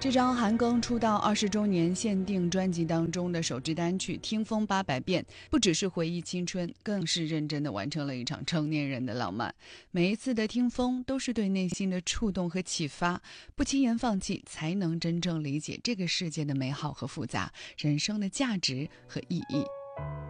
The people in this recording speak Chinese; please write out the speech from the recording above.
这张韩庚出道20周年限定专辑当中的首支单曲《听风800遍》，不只是回忆青春，更是认真地完成了一场成年人的浪漫。每一次的听风都是对内心的触动和启发，不轻言放弃，才能真正理解这个世界的美好和复杂，人生的价值和意义。